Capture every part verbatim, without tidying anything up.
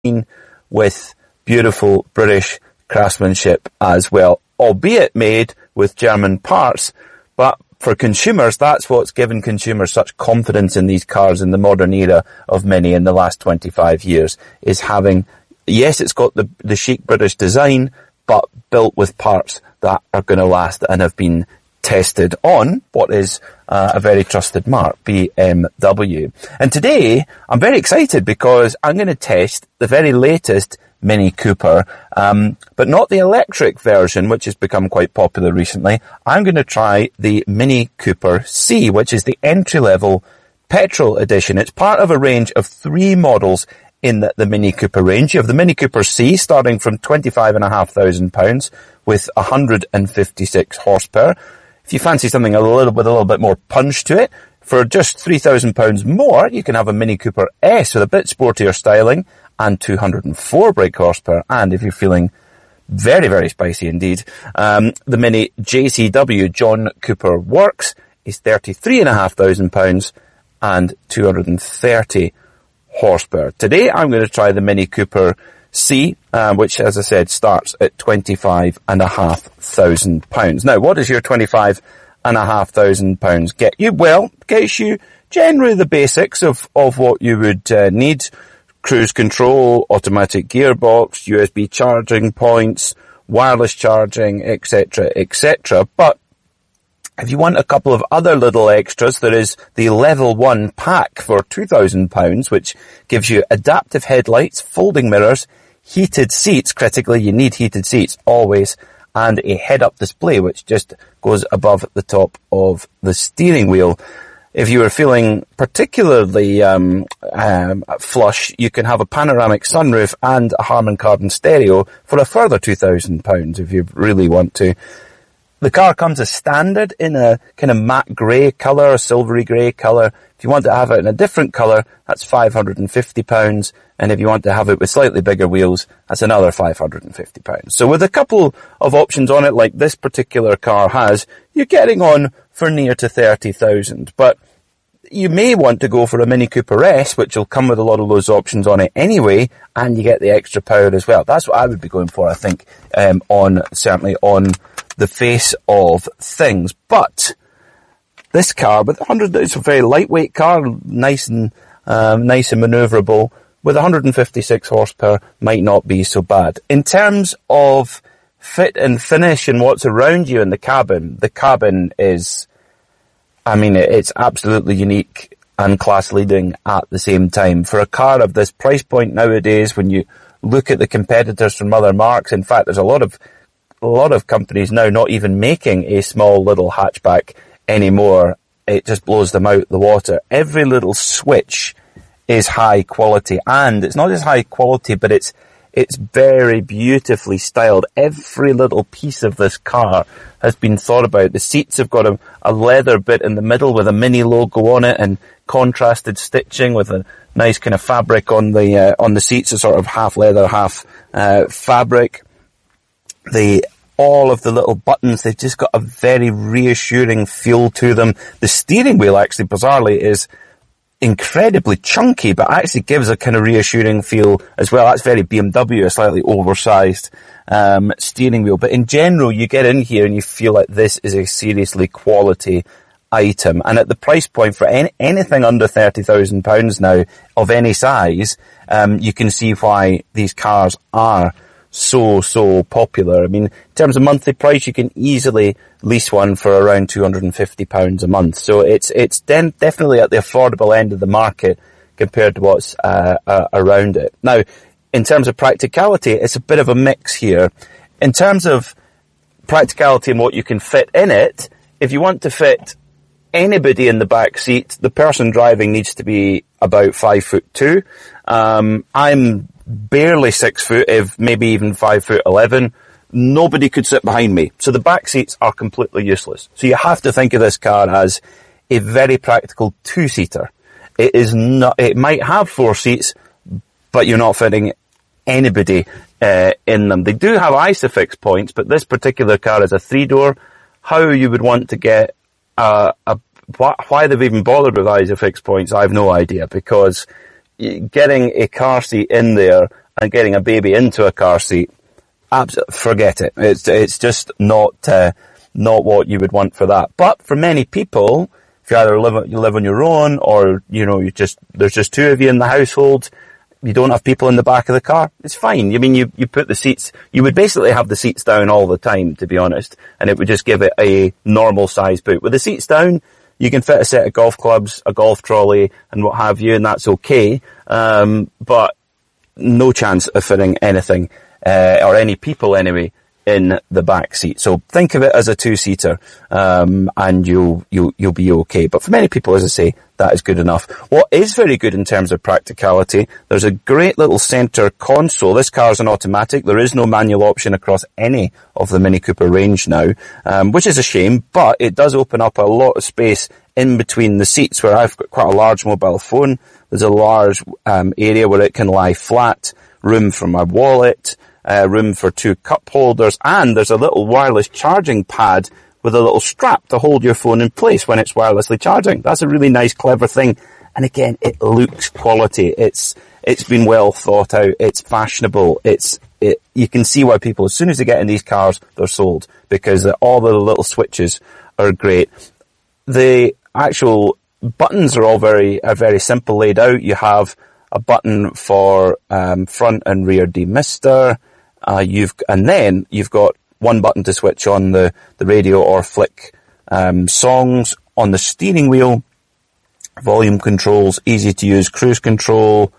with beautiful British craftsmanship as well, albeit made with German parts. But for consumers, that's what's given consumers such confidence in these cars in the modern era of Mini in the last twenty-five years, is having, yes, it's got the, the chic British design, but built with parts that are going to last and have been tested on what is uh, a very trusted mark, B M W. And today, I'm very excited because I'm going to test the very latest Mini Cooper, um, but not the electric version, which has become quite popular recently. I'm going to try the Mini Cooper C, which is the entry-level petrol edition. It's part of a range of three models in the, the Mini Cooper range. You have the Mini Cooper C, starting from twenty-five and a half thousand pounds with one hundred fifty-six horsepower. If you fancy something a little with a little bit more punch to it, for just three thousand pounds more, you can have a Mini Cooper S with a bit sportier styling and two hundred four brake horsepower. And if you're feeling very, very spicy indeed, um, the Mini J C W John Cooper Works is thirty-three and a half thousand pounds and two hundred thirty horsepower. Today, I'm going to try the Mini Cooper C, um, which, as I said, starts at twenty-five and a half thousand pounds. Now, what does your twenty-five and a half thousand pounds get you? Well, it gets you generally the basics of, of what you would uh, need. Cruise control, automatic gearbox, U S B charging points, wireless charging, et cetera, et cetera. But if you want a couple of other little extras, there is the level one pack for two thousand pounds, which gives you adaptive headlights, folding mirrors, heated seats. Critically, you need heated seats always, and a head-up display, which just goes above the top of the steering wheel. If you were feeling particularly um, um, flush, you can have a panoramic sunroof and a Harman Kardon stereo for a further two thousand pounds if you really want to. The car comes as standard in a kind of matte grey colour, a silvery grey colour. If you want to have it in a different colour, that's five hundred fifty pounds. And if you want to have it with slightly bigger wheels, that's another five hundred fifty pounds. So with a couple of options on it, like this particular car has, you're getting on for near to thirty thousand. But you may want to go for a Mini Cooper S, which will come with a lot of those options on it anyway, and you get the extra power as well. That's what I would be going for, I think, um, on, certainly on the face of things. But this car, with one hundred, it's a very lightweight car, nice and, um, nice and maneuverable, with one hundred fifty-six horsepower, might not be so bad. In terms of fit and finish and what's around you in the cabin, the cabin is, I mean, it's absolutely unique and class leading at the same time. For a car of this price point nowadays, when you look at the competitors from other marques, in fact, there's a lot of, a lot of companies now not even making a small little hatchback anymore. It just blows them out the water. Every little switch is high quality, and it's not just high quality, but it's, it's very beautifully styled. Every little piece of this car has been thought about. The seats have got a, a leather bit in the middle with a Mini logo on it and contrasted stitching with a nice kind of fabric on the, uh, on the seats, a sort of half leather, half, uh, fabric. The, all of the little buttons, they've just got a very reassuring feel to them. The steering wheel actually, bizarrely, is incredibly chunky, but actually gives a kind of reassuring feel as well. That's very B M W, a slightly oversized um steering wheel. But in general, you get in here and you feel like this is a seriously quality item. And at the price point for any, anything under thirty thousand pounds now, of any size, um you can see why these cars are so, so popular. I mean, in terms of monthly price, you can easily lease one for around two hundred fifty pounds a month. So it's, it's de- definitely at the affordable end of the market compared to what's, uh, uh, around it. Now, in terms of practicality, it's a bit of a mix here. In terms of practicality and what you can fit in it, if you want to fit anybody in the back seat, the person driving needs to be about five foot two. Um, I'm barely six foot, if maybe even five foot eleven. Nobody could sit behind me. So the back seats are completely useless. So you have to think of this car as a very practical two-seater. It is not, it might have four seats, but you're not fitting anybody, uh, in them. They do have ISOFIX points, but this particular car is a three-door. How you would want to get, uh, a, why they've even bothered with ISOFIX points, I have no idea, because getting a car seat in there and getting a baby into a car seat, absolutely forget it. It's it's just not uh, not what you would want for that. But for many people, if you either live you live on your own, or you know you just there's just two of you in the household, you don't have people in the back of the car, it's fine. I mean, you you put the seats, you would basically have the seats down all the time, to be honest, and it would just give it a normal size boot. With the seats down, you can fit a set of golf clubs, a golf trolley, and what have you, and that's okay. Um, but no chance of fitting anything, uh, or any people anyway, in the back seat. So think of it as a two-seater, um, and you'll, you'll, you'll be okay. But for many people, as I say, that is good enough. What is very good in terms of practicality, there's a great little center console. This car is an automatic. There is no manual option across any of the Mini Cooper range now, um, which is a shame, but it does open up a lot of space in between the seats, where I've got quite a large mobile phone. There's a large um, area where it can lie flat, room for my wallet, uh, room for two cup holders, and there's a little wireless charging pad with a little strap to hold your phone in place when it's wirelessly charging. That's a really nice, clever thing. And again, it looks quality. It's it's been well thought out. It's fashionable. It's it. You can see why people, as soon as they get in these cars, they're sold, because all the little switches are great. The actual buttons are all very are very simple laid out. You have a button for um, front and rear demister. Uh, you've and then you've got one button to switch on the, the radio or flick um, songs. On the steering wheel, volume controls, easy to use cruise control,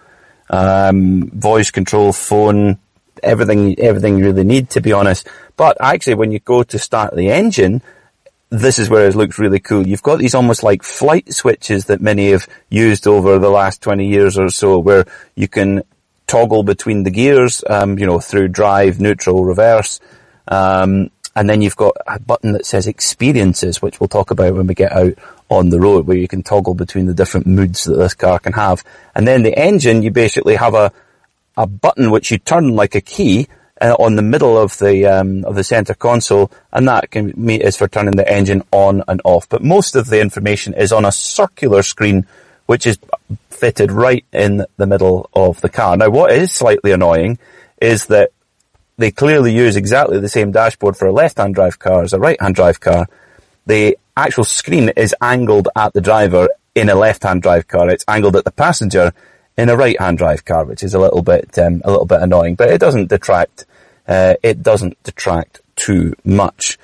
um, voice control, phone, everything everything you really need, to be honest. But actually, when you go to start the engine, this is where it looks really cool. You've got these almost like flight switches that many have used over the last twenty years or so, where you can toggle between the gears, um, you know, through drive, neutral, reverse. Um, and then you've got a button that says experiences, which we'll talk about when we get out on the road, where you can toggle between the different moods that this car can have. And then the engine, you basically have a, a button which you turn like a key uh, on the middle of the, um, of the center console, and that can is for turning the engine on and off. But most of the information is on a circular screen, which is fitted right in the middle of the car. Now, what is slightly annoying is that they clearly use exactly the same dashboard for a left-hand drive car as a right-hand drive car. The actual screen is angled at the driver in a left-hand drive car. It's angled at the passenger in a right-hand drive car, which is a little bit um, a little bit annoying. But it doesn't detract. Uh, it doesn't detract too much.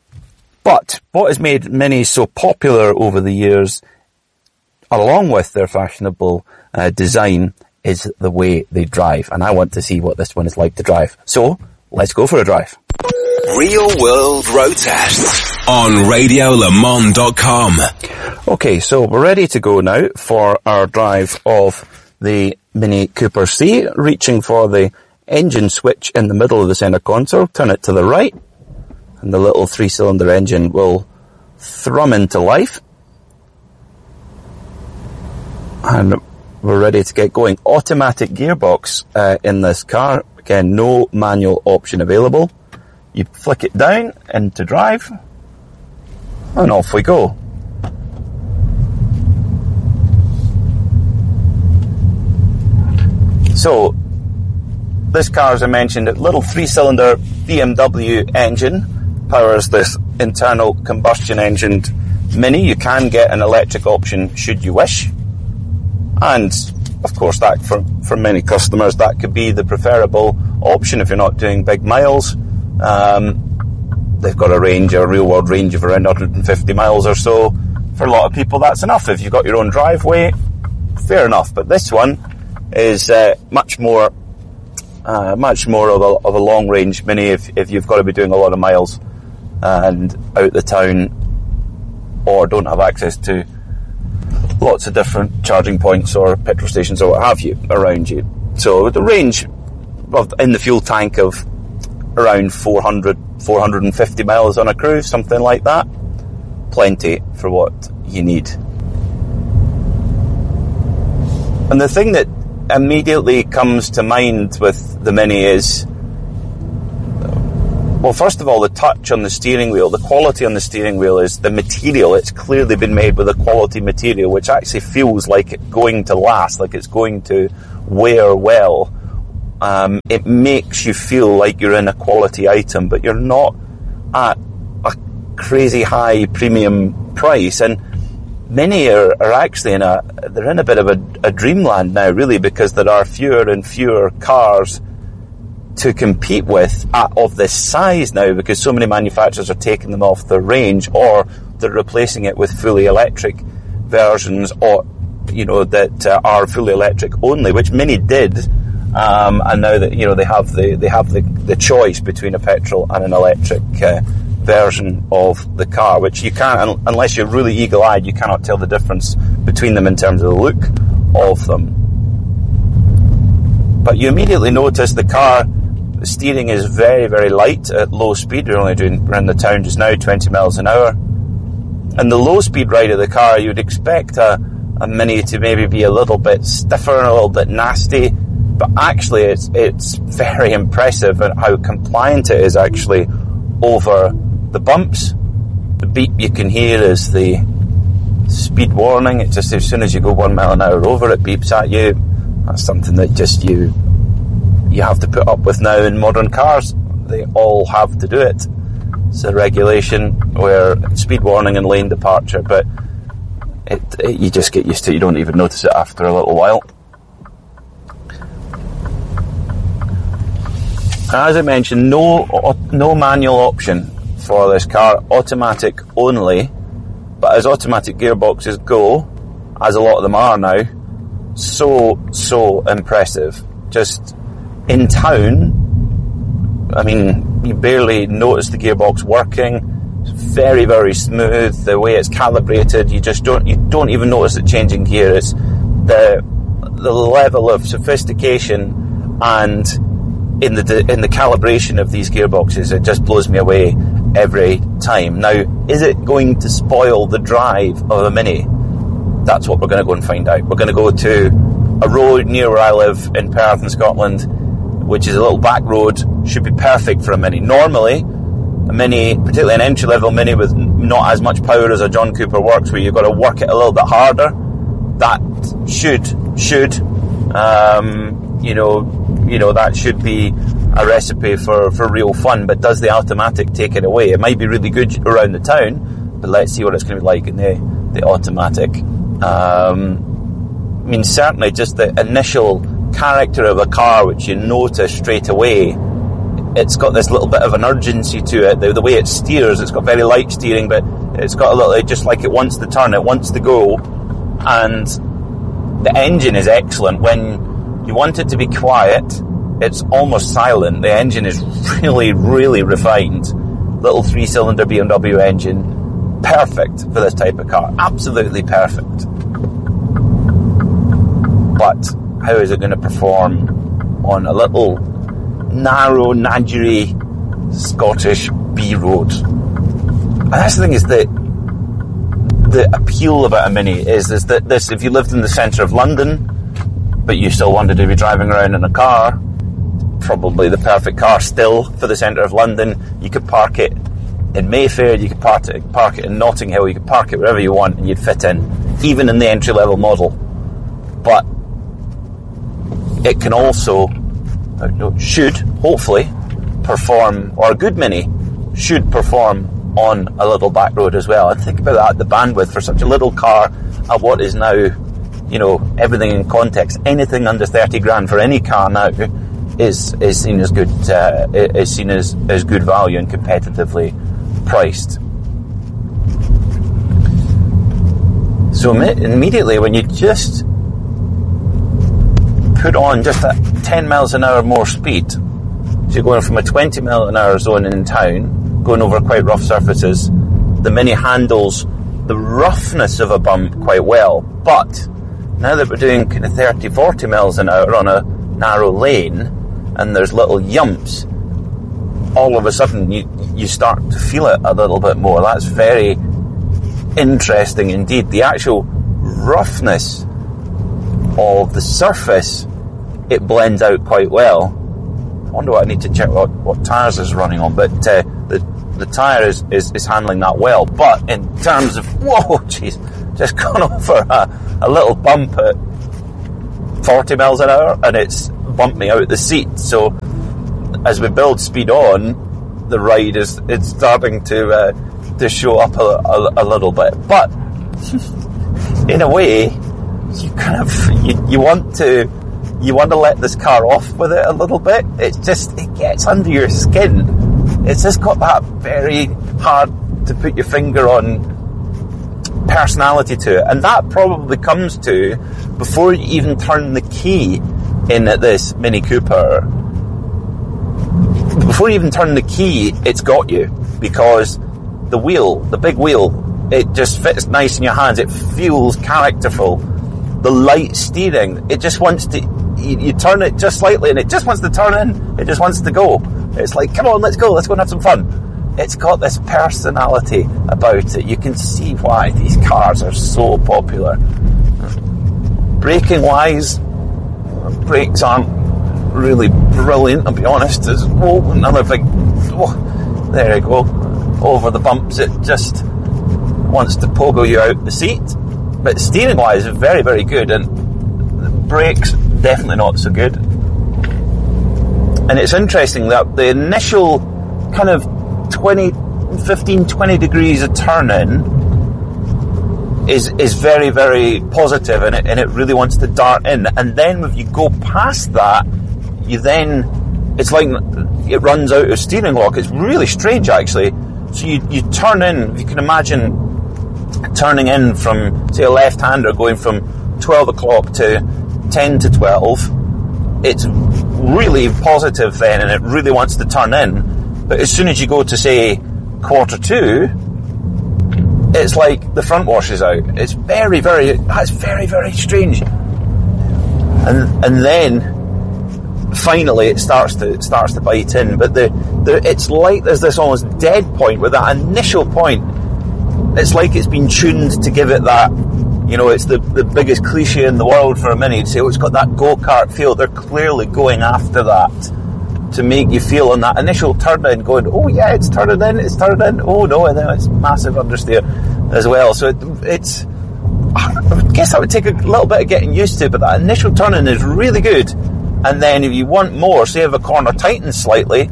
But what has made Mini so popular over the years, along with their fashionable uh, design, is the way they drive. And I want to see what this one is like to drive. So, let's go for a drive. Real World Road Test on radio le mans dot com. Okay, so we're ready to go now for our drive of the Mini Cooper C, reaching for the engine switch in the middle of the center console. Turn it to the right, and the little three-cylinder engine will thrum into life. And we're ready to get going. Automatic gearbox uh, in this car. Again, no manual option available. You flick it down into drive, and off we go. So, this car, as I mentioned, a little three-cylinder B M W engine powers this internal combustion engine Mini. You can get an electric option should you wish. And, of course, that for, for many customers, that could be the preferable option if you're not doing big miles. Um, they've got a range, a real-world range of around one hundred fifty miles or so. For a lot of people, that's enough. If you've got your own driveway, fair enough. But this one is uh, much more uh, much more of a, of a long-range Mini if, if you've got to be doing a lot of miles and out the town, or don't have access to lots of different charging points or petrol stations or what have you around you. So the range of, in the fuel tank of around four hundred, four hundred fifty miles on a cruise, something like that. Plenty for what you need. And the thing that immediately comes to mind with the Mini is, well, first of all, the touch on the steering wheel, the quality on the steering wheel is the material. It's clearly been made with a quality material, which actually feels like it's going to last, like it's going to wear well. Um, it makes you feel like you're in a quality item, but you're not at a crazy high premium price. And many are, are actually in a, they're in a bit of a, a dreamland now, really, because there are fewer and fewer cars to compete with at, of this size now, because so many manufacturers are taking them off their range, or they're replacing it with fully electric versions, or, you know, that uh, are fully electric only, which many did. Um, and now that, you know, they have the, they have the, the choice between a petrol and an electric, uh, version of the car, which you can't, unless you're really eagle-eyed, you cannot tell the difference between them in terms of the look of them. But you immediately notice the car, the steering is very, very light at low speed. We're only doing around the town just now, twenty miles an hour. And the low speed ride of the car, you'd expect a, a Mini to maybe be a little bit stiffer and a little bit nasty, but actually it's, it's very impressive at how compliant it is actually over the bumps. The beep you can hear is the speed warning. It just, as soon as you go one mile an hour over, it beeps at you. That's something that just you you have to put up with now in modern cars. They all have to do it. It's a regulation where speed warning and lane departure, but it, it you just get used to it. You don't even notice it after a little while. As I mentioned, no no manual option for this car, automatic only. But as automatic gearboxes go, as a lot of them are now, so, so impressive. Just in town, I mean, you barely notice the gearbox working. It's very, very smooth. The way it's calibrated, you just don't, you don't even notice it changing gear. It's the, the level of sophistication and in the, in the calibration of these gearboxes, it just blows me away every time. Now, is it going to spoil the drive of a Mini? That's what we're going to go and find out. We're going to go to a road near where I live in Perth in Scotland, which is a little back road, should be perfect for a Mini. Normally, a Mini, particularly an entry-level Mini with not as much power as a John Cooper Works, where you've got to work it a little bit harder, that should, should, um, you know, you know, that should be a recipe for, for real fun. But does the automatic take it away? It might be really good around the town, but let's see what it's going to be like in the, the automatic. Um, I mean, certainly just the initial character of a car, which you notice straight away, it's got this little bit of an urgency to it. The, the way it steers, it's got very light steering, but it's got a little, just like it wants to turn, it wants to go. And the engine is excellent. When you want it to be quiet, it's almost silent. The engine is really, really refined. Little three-cylinder B M W engine. Perfect for this type of car. Absolutely perfect. But how is it going to perform on a little narrow, nadgery Scottish B road? And that's the thing, is that the appeal about a Mini is, is that this, if you lived in the centre of London, but you still wanted to be driving around in a car, probably the perfect car still for the centre of London. You could park it in Mayfair, you could park it, park it in Notting Hill, you could park it wherever you want and you'd fit in, even in the entry-level model. But it can also, should, hopefully, perform, or a good Mini should perform on a little back road as well. And think about that, the bandwidth for such a little car at what is now, you know, everything in context. Anything under thirty grand for any car now is is seen as good, uh, is seen as, as good value and competitively priced. So immediately when you just put on just that ten miles an hour more speed, so you're going from a twenty mile an hour zone in town, going over quite rough surfaces, the Mini handles the roughness of a bump quite well. But now that we're doing kind of thirty, forty miles an hour on a narrow lane, and there's little yumps, all of a sudden you, you start to feel it a little bit more. That's very interesting indeed. The actual roughness of the surface, it blends out quite well. I wonder what I need to check what, what tyres is running on, but uh, the the tyre is, is, is handling that well. But in terms of, whoa, jeez, just gone over a, a little bump at forty miles an hour, and it's bump me out of the seat. So as we build speed on, the ride is it's starting to uh, to show up a, a, a little bit. But in a way, you kind of you, you want to you want to let this car off with it a little bit. It's just it gets under your skin. It's just got that very hard to put your finger on personality to it, and that probably comes to before you even turn the key in at this Mini Cooper. Before you even turn the key, it's got you, because the wheel, the big wheel, it just fits nice in your hands. It feels characterful. The light steering, it just wants to, you, you turn it just slightly and it just wants to turn in. It just wants to go. It's like, come on, let's go, let's go and have some fun. It's got this personality about it. You can see why these cars are so popular. Braking wise, brakes aren't really brilliant, I'll be honest. There's oh, another big, oh, there you go, over the bumps. It just wants to pogo you out the seat. But steering wise, very, very good, and brakes definitely not so good. And it's interesting that the initial kind of twenty, fifteen, twenty degrees of turn in is is very, very positive, and it, and it really wants to dart in. And then if you go past that, you then, it's like it runs out of steering lock. It's really strange, actually. So you, you turn in, if you can imagine turning in from, say, a left-hander going from twelve o'clock to ten to twelve, it's really positive then, and it really wants to turn in. But as soon as you go to, say, quarter two, it's like the front washes out. It's very, very, that's very, very strange. And and then finally it starts to it starts to bite in. But the, the it's like there's this almost dead point with that initial point. It's like it's been tuned to give it that, you know, it's the, the biggest cliche in the world for a Mini to say, oh, it's got that go-kart feel. They're clearly going after that to make you feel on that initial turn in going, oh yeah, it's turning in, it's turning in, oh no, and then it's massive understeer as well. So it, it's, I guess that would take a little bit of getting used to, but that initial turn in is really good. And then if you want more, say if a corner tightens slightly,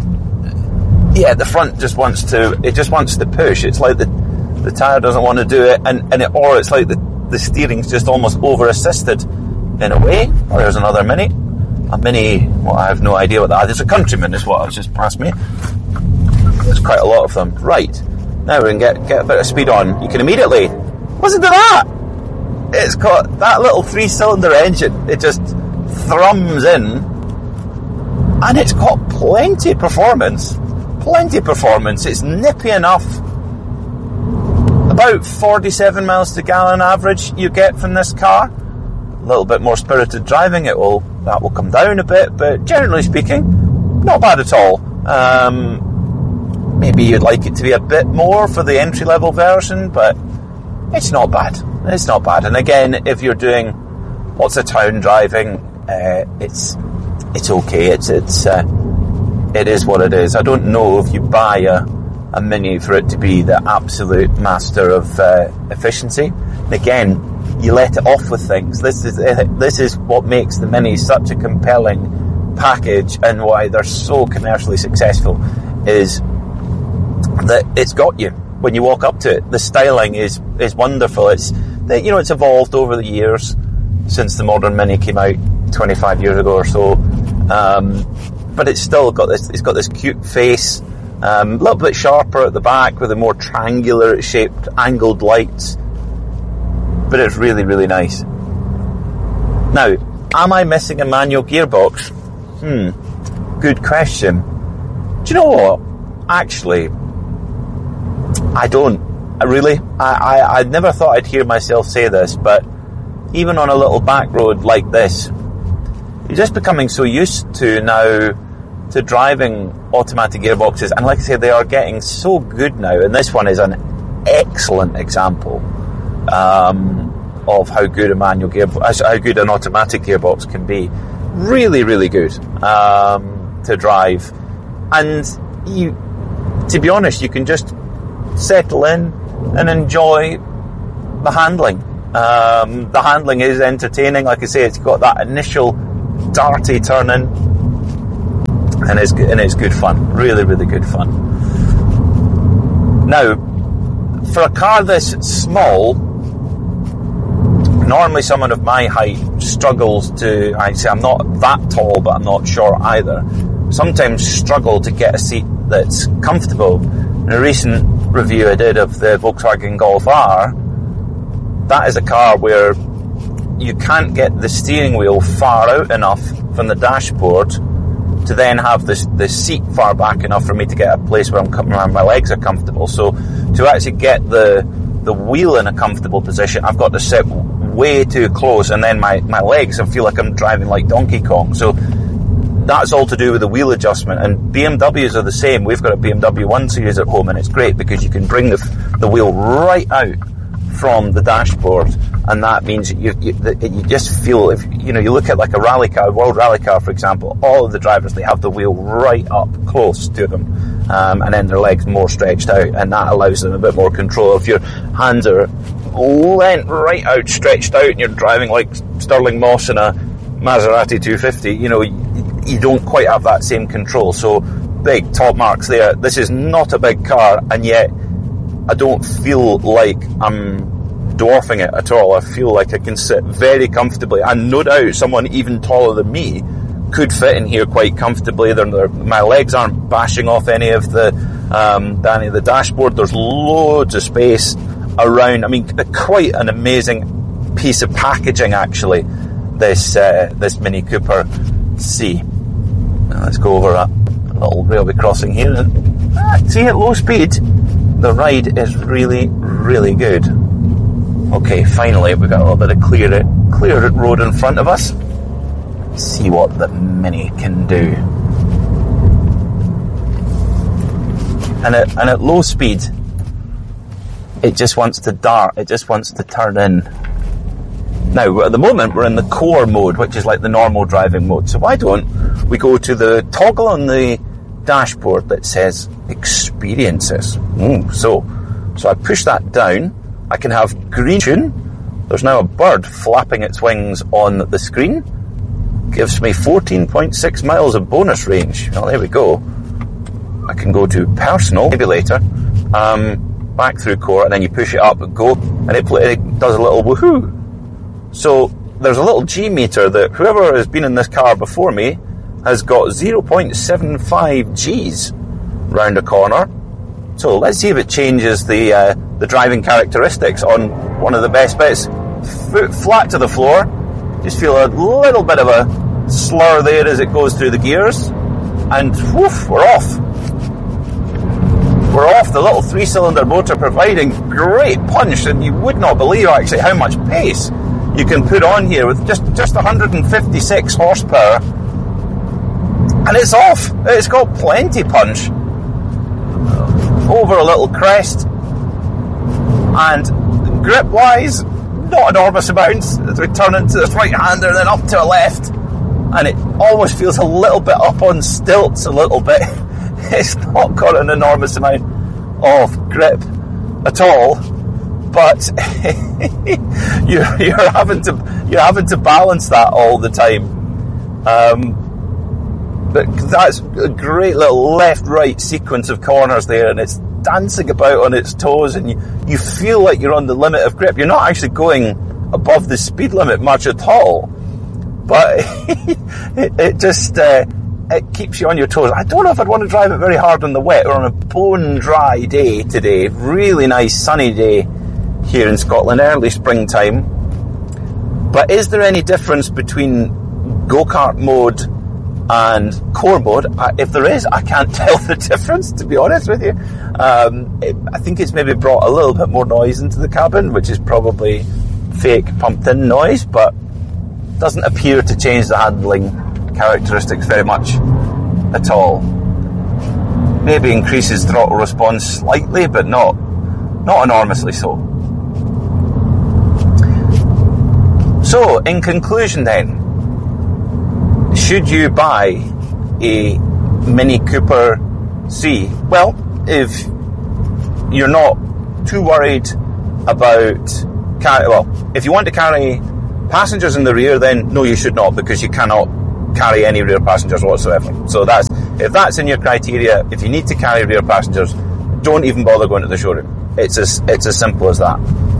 yeah, the front just wants to, it just wants to push. It's like the the tyre doesn't want to do it, and, and it, or it's like the, the steering's just almost over-assisted in a way. Oh, there's another Mini. A Mini, well, I have no idea what that is. There's a Countryman is what was just past me. There's quite a lot of them. Right, now we can get, get a bit of speed on. You can immediately, listen to that! It's got that little three-cylinder engine. It just thrums in, and it's got plenty of performance. Plenty of performance. It's nippy enough. About forty-seven miles to gallon average you get from this car. A little bit more spirited driving, it will that will come down a bit, but generally speaking, not bad at all. Um, maybe you'd like it to be a bit more for the entry level version, but it's not bad. It's not bad. And again, if you're doing lots of town driving, uh, it's it's okay. It's it's uh, it is what it is. I don't know if you buy a a Mini for it to be the absolute master of uh, efficiency. And again, you let it off with things. This is this is what makes the Mini such a compelling package, and why they're so commercially successful, is that it's got you when you walk up to it. The styling is is wonderful. It's you know it's evolved over the years since the modern Mini came out twenty-five years ago or so, um, but it's still got this. It's got this cute face. Um, a little bit sharper at the back with a more triangular shaped angled lights, but it's really, really nice. Now, am I missing a manual gearbox? Hmm, good question. Do you know what? Actually, I don't. I really, I, I, I never thought I'd hear myself say this, but even on a little back road like this, you're just becoming so used to now to driving automatic gearboxes, and like I say, they are getting so good now, and this one is an excellent example um, of how good a manual gearbox, how good an automatic gearbox can be. Really, really good um, to drive, and you, to be honest, you can just settle in and enjoy the handling. Um, the handling is entertaining. Like I say, it's got that initial darty turning, and it's and it's good fun. Really, really good fun. Now, for a car this small, normally someone of my height struggles to. I say I'm not that tall, but I'm not short either. Sometimes struggle to get a seat that's comfortable. In a recent review I did of the Volkswagen Golf R, that is a car where you can't get the steering wheel far out enough from the dashboard to then have this the seat far back enough for me to get a place where I'm where my legs are comfortable. So to actually get the the wheel in a comfortable position, I've got to sit way too close, and then my, my legs, I feel like I'm driving like Donkey Kong. So that's all to do with the wheel adjustment, and B M Ws are the same. We've got a B M W one Series at home, and it's great because you can bring the the wheel right out from the dashboard, and that means you you, you just feel, if you know, you look at like a rally car, World Rally Car for example, all of the drivers, they have the wheel right up close to them, um, and then their legs more stretched out, and that allows them a bit more control. If your hands are lent right out, stretched out, and you're driving like Stirling Moss in a Maserati two fifty, you know, you, you don't quite have that same control. So big top marks there. This is not a big car, and yet I don't feel like I'm dwarfing it at all. I feel like I can sit very comfortably, and no doubt someone even taller than me could fit in here quite comfortably. They're, they're, my legs aren't bashing off any of the um, any of the dashboard. There's loads of space around. I mean, quite an amazing piece of packaging actually, this uh, this Mini Cooper C. Now let's go over a little railway crossing here, and ah, see, at low speed the ride is really, really good. Okay, finally we've got a little bit of clear clear road in front of us. Let's see what the Mini can do. And at, and at low speed, it just wants to dart, it just wants to turn in. Now, at the moment, we're in the core mode, which is like the normal driving mode. So why don't we go to the toggle on the dashboard that says experiences. Mm, so, so I push that down. I can have green tune. There's now a bird flapping its wings on the screen. Gives me fourteen point six miles of bonus range. Well, there we go. I can go to personal, maybe later. Um, back through core, and then you push it up and go, and it, it does a little woohoo. So there's a little G meter that whoever has been in this car before me has got zero point seven five G's round a corner. So let's see if it changes the uh, the driving characteristics on one of the best bits. Foot flat to the floor. Just feel a little bit of a slur there as it goes through the gears. And woof, we're off. We're off. The little three-cylinder motor providing great punch, and you would not believe actually how much pace you can put on here with just, just one hundred fifty-six horsepower. And it's off. It's got plenty punch. Over a little crest. And grip-wise, not enormous amounts as we turn into this right-hander, then up to a left. And it almost feels a little bit up on stilts, a little bit. It's not got an enormous amount of grip at all. But you're, you're having to you're having to balance that all the time. Um, but that's a great little left-right sequence of corners there, and it's dancing about on its toes, and you, you feel like you're on the limit of grip. You're not actually going above the speed limit much at all, but it, it just uh, it keeps you on your toes. I don't know if I'd want to drive it very hard on the wet or on a bone dry day today. Really nice sunny day here in Scotland, early springtime. But is there any difference between go-kart mode and core mode? Uh, if there is, I can't tell the difference, to be honest with you. Um, it, I think it's maybe brought a little bit more noise into the cabin, which is probably fake pumped-in noise, but doesn't appear to change the handling characteristics very much at all. Maybe increases throttle response slightly, but not not enormously so. So, in conclusion then, should you buy a Mini Cooper C? Well, if you're not too worried about carry, well, if you want to carry passengers in the rear, then no, you should not, because you cannot carry any rear passengers whatsoever. So that's, if that's in your criteria, if you need to carry rear passengers, don't even bother going to the showroom. It's as, it's as simple as that.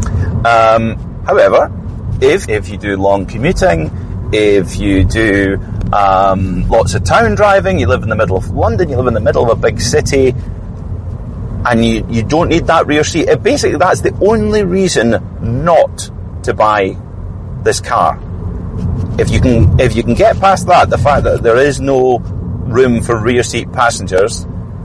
Um, however, if, if you do long commuting, if you do um, lots of town driving, you live in the middle of London, you live in the middle of a big city, and you, you don't need that rear seat, it basically that's the only reason not to buy this car. If you can, if you can get past that, the fact that there is no room for rear seat passengers,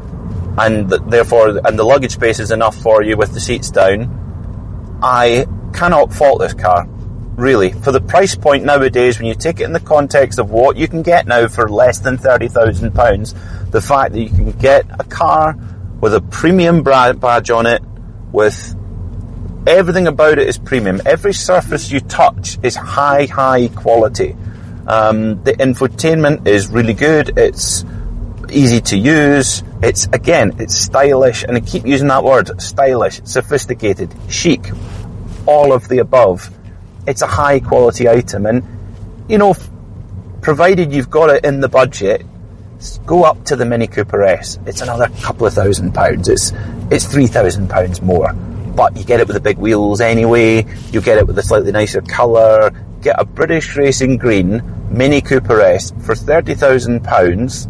and th- therefore, and the luggage space is enough for you with the seats down, I cannot fault this car. Really, for the price point nowadays, when you take it in the context of what you can get now for less than thirty thousand pounds, the fact that you can get a car with a premium badge on it, with everything about it is premium. Every surface you touch is high, high quality. Um, the infotainment is really good. It's easy to use. It's, again, it's stylish, and I keep using that word, stylish, sophisticated, chic, all of the above. It's a high quality item, and, you know, provided you've got it in the budget, go up to the Mini Cooper S. It's another couple of thousand pounds. It's, it's three thousand pounds more. But you get it with the big wheels anyway, you get it with a slightly nicer colour, get a British Racing Green Mini Cooper S for thirty thousand pounds.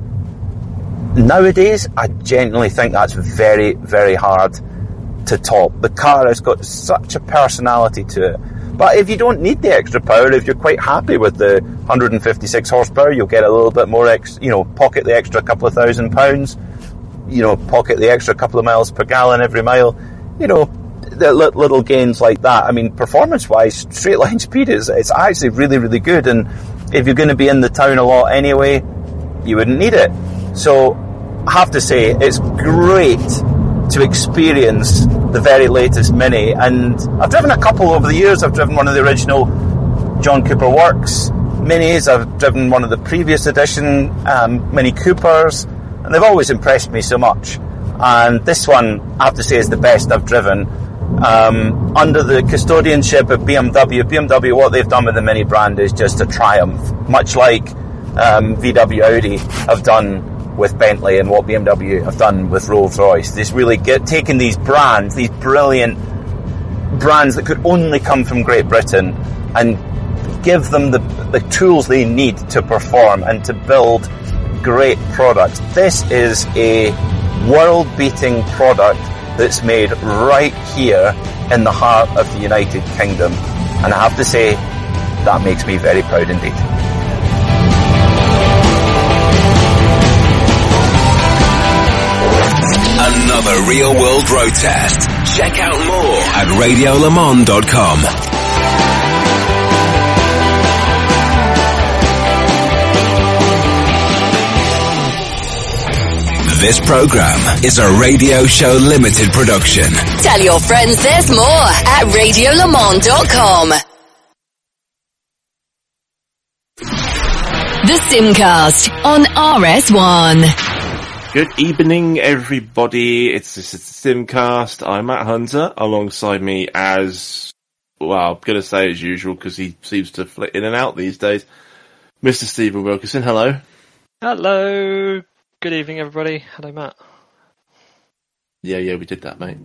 Nowadays, I genuinely think that's very, very hard to top. The car has got such a personality to it. But if you don't need the extra power, if you're quite happy with the one hundred fifty-six horsepower, you'll get a little bit more, ex, you know, pocket the extra couple of thousand pounds, you know, pocket the extra couple of miles per gallon every mile, you know, the little gains like that. I mean, performance-wise, straight line speed is, it's actually really, really good. And if you're going to be in the town a lot anyway, you wouldn't need it. So, I have to say, it's great to experience the very latest Mini, and I've driven a couple over the years. I've driven one of the original John Cooper Works Minis, I've driven one of the previous edition um, Mini Coopers, and they've always impressed me so much. And this one, I have to say, is the best I've driven. Um, under the custodianship of B M W, B M W, what they've done with the Mini brand is just a triumph, much like um, V W Audi have done with Bentley, and what B M W have done with Rolls-Royce. They've really get, taken these brands, these brilliant brands that could only come from Great Britain, and give them the, the tools they need to perform and to build great products. This is a world-beating product that's made right here in the heart of the United Kingdom. And I have to say, that makes me very proud indeed. Another Real World Road Test. Check out more at radio le mans dot com. This program is a Radio Show Limited production. Tell your friends there's more at radio le mans dot com. The Simcast on R S one. Good evening, everybody. It's, it's, it's the Simcast. I'm Matt Hunter. Alongside me, as well, I'm going to say as usual because he seems to flit in and out these days, Mister Stephen Wilkinson. Hello. Hello. Good evening, everybody. Hello, Matt. Yeah, yeah, we did that, mate.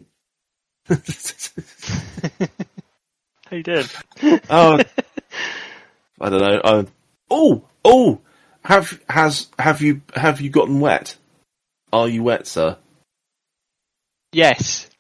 How you doing? Oh, I don't know. Uh, oh, oh, have has have you have you gotten wet? Are you wet, sir? Yes.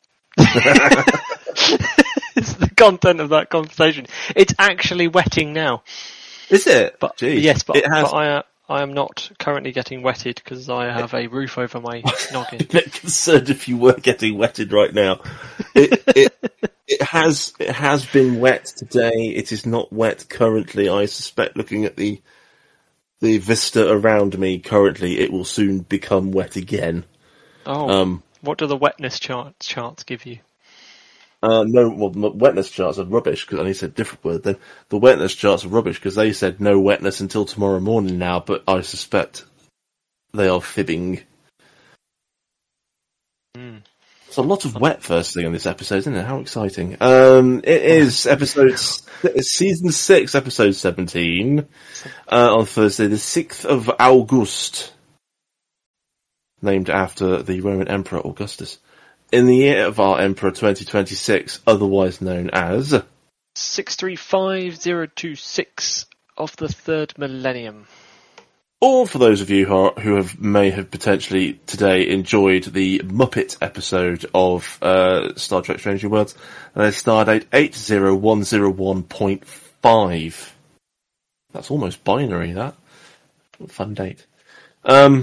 It's the content of that conversation. It's actually wetting now. Is it? But Jeez. yes, but, it has... but I uh, I am not currently getting wetted because I have a roof over my noggin. I'm a bit concerned if you were getting wetted right now. It, it, it has it has been wet today. It is not wet currently. I suspect, looking at the the vista around me currently, it will soon become wet again. Oh, um, what do the wetness chart, charts give you? Uh, no, well, wetness charts are rubbish, because I need to say a different word then. The wetness charts are rubbish, because they said no wetness until tomorrow morning now, but I suspect they are fibbing. Mm. It's a lot of wet first thing on this episode, isn't it? How exciting. Um, it is episode, season six, episode seventeen, uh, on Thursday, the sixth of August. Named after the Roman Emperor Augustus. In the year of our Emperor twenty twenty-six, otherwise known as... six three five zero two six of the third millennium. Or for those of you who, are, who have may have potentially today enjoyed the Muppet episode of uh, Star Trek Strange New Worlds, and their star date eight zero one zero one point five. That's almost binary, that. Fun date. Um,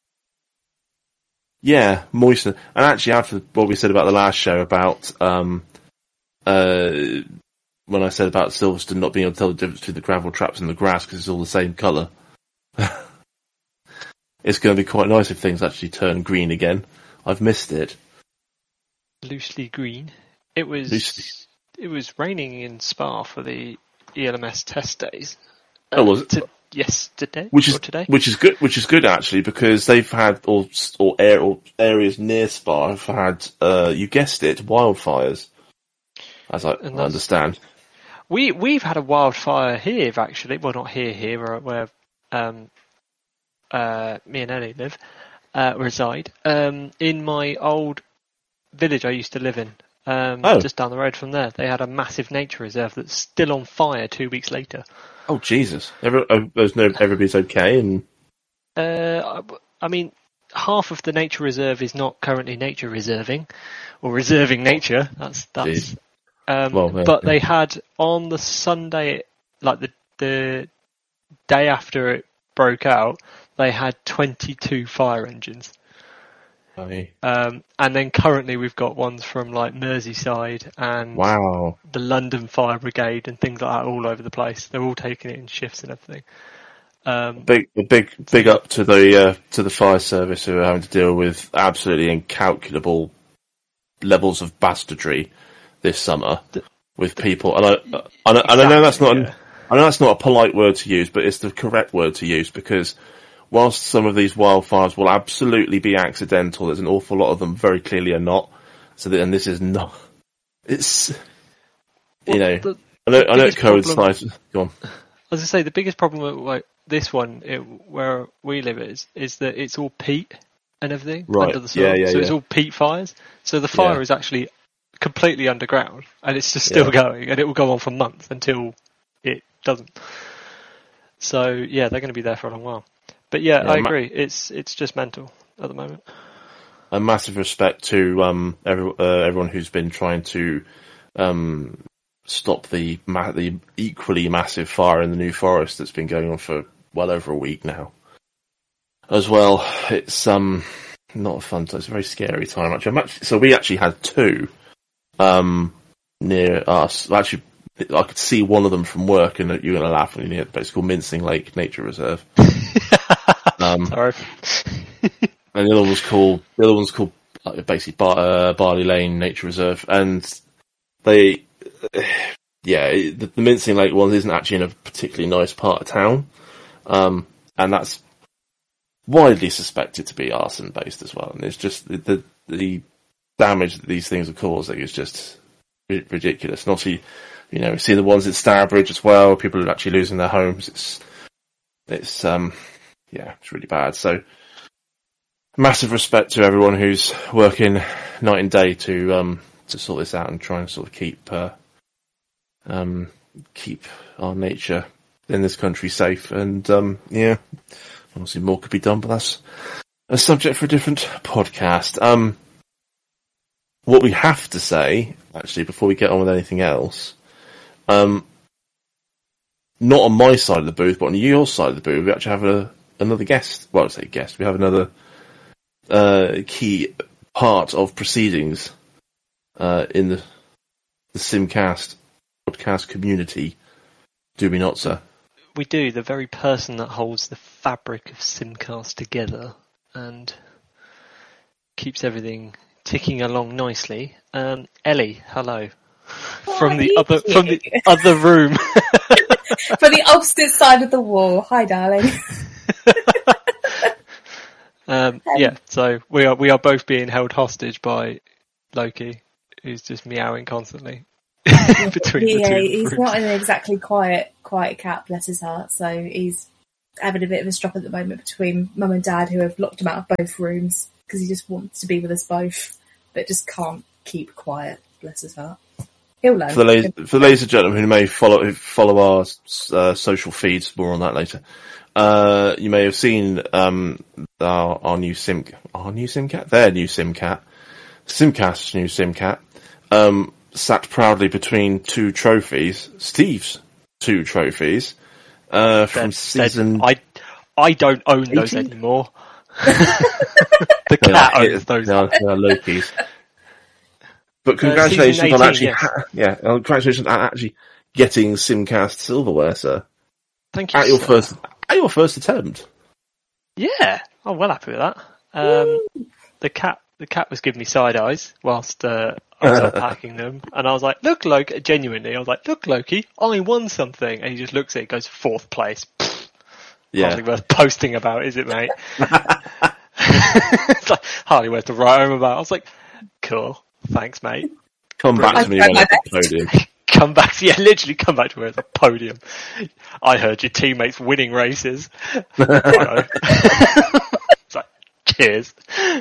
yeah, moisten. And actually, after what we said about the last show about um, uh, when I said about Silverstone not being able to tell the difference between the gravel traps and the grass because it's all the same colour. It's going to be quite nice if things actually turn green again. I've missed it. Loosely green. It was Loosely. It was raining in Spa for the E L M S test days. Oh, was it? To, yes, today. Which is or today. Which is good. Which is good actually because they've had or or, air, or areas near Spa have had uh, you guessed it, wildfires. As I, I understand. We we've had a wildfire here actually. Well, not here here where. where um, Uh, me and Ellie live, uh, reside, um, in my old village I used to live in, um, oh. just down the road from there. They had a massive nature reserve that's still on fire two weeks later. Oh, Jesus. Every, oh, there's no, everybody's okay? And uh, I mean, half of the nature reserve is not currently nature reserving, or reserving nature, that's, that's, um, well, yeah, but yeah. They had on the Sunday, like the, the day after it broke out, they had twenty-two fire engines. Aye. Um, and then currently we've got ones from like Merseyside and wow. the London Fire Brigade and things like that all over the place. They're all taking it in shifts and everything. Um, big, big, big up to the uh, to the fire service who are having to deal with absolutely incalculable levels of bastardry this summer the, with people. And I, I, know, exactly, and I know that's not. Yeah. An, I know that's not a polite word to use, but it's the correct word to use because whilst some of these wildfires will absolutely be accidental, there's an awful lot of them very clearly are not. So that, and this is not. It's you well, know, the, I know, I know it coincides. Go on. As I say, the biggest problem with like, this one, it, where we live, is is that it's all peat and everything right. under the soil. Yeah, yeah, so yeah. it's all peat fires. So the fire yeah. is actually completely underground, and it's just still yeah. going, and it will go on for months until it doesn't. So yeah, they're going to be there for a long while. But yeah, yeah I ma- agree. It's it's just mental at the moment. A massive respect to um every, uh, everyone who's been trying to um stop the ma- the equally massive fire in the New Forest that's been going on for well over a week now. As well, it's um not a fun time. It's a very scary time actually. I'm actually so we actually had two um near us. Actually, I could see one of them from work, and you're going to laugh when you hear it, but it's called Mincing Lake Nature Reserve. um, Sorry. And the other one's called the other one's called uh, basically Bar- uh, Barley Lane Nature Reserve, and they, uh, yeah, the, the Mincing Lake one isn't actually in a particularly nice part of town, um, and that's widely suspected to be arson based as well. And it's just the the, the damage that these things are causing is just ridiculous. And obviously, you know, we see the ones at Stourbridge as well. People are actually losing their homes. It's, it's, um, yeah, it's really bad. So, massive respect to everyone who's working night and day to, um, to sort this out and try and sort of keep, uh, um, keep our nature in this country safe. And, um, yeah, obviously more could be done, but that's a subject for a different podcast. Um, what we have to say, actually, before we get on with anything else, Um, not on my side of the booth, but on your side of the booth, we actually have a, another guest. Well, I say guest. We have another uh, key part of proceedings uh, in the, the Simcast podcast community. Do we not, sir? We do. The very person that holds the fabric of Simcast together and keeps everything ticking along nicely. Um, Ellie, hello. From the Hi, other, you. from the other room, from the opposite side of the wall. Hi, darling. um, yeah, so we are we are both being held hostage by Loki, who's just meowing constantly between yeah, the two. he's rooms. not an exactly quiet, quiet cat, bless his heart. So he's having a bit of a struggle at the moment between mum and dad, who have locked him out of both rooms because he just wants to be with us both, but just can't keep quiet. Bless his heart. He'll learn. For the ladies, for the ladies and gentlemen who may follow who follow our uh, social feeds, more on that later. Uh, you may have seen um, our, our new sim, our new Simcat, their new Simcat, Simcast's new Simcat, um, sat proudly between two trophies, Steve's two trophies, uh, from They're- season. I I don't own those eighteen? anymore. The cat Yeah, owns those. They are, they are Loki's. But Uh, congratulations season on eighteen, actually, yes. ha- yeah, uh, congratulations on actually getting Simcast silverware, sir. Thank you. At your sir. first, at your first attempt. Yeah, I'm well happy with that. Um, the cat, the cat was giving me side eyes whilst uh, I was unpacking them, and I was like, "Look, Loki!" Genuinely, I was like, "Look, Loki, I won something," and he just looks at it, goes fourth place. Yeah. Hardly worth posting about, is it, mate? It's like hardly worth to write home about. I was like, "Cool, thanks, mate." Come back to me when it's the podium. Come back to, yeah, literally come back to where it's a podium. I heard your teammates winning races. Righto. It's like, cheers.